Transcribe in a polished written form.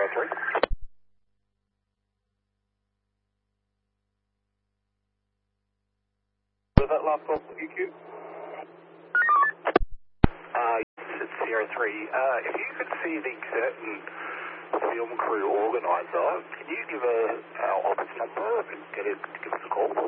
Sierra 3. Was that last call for EQ? Yes, it's Sierra 3. If you could see the Curtin film crew organiser, can you give our office number and give us a call?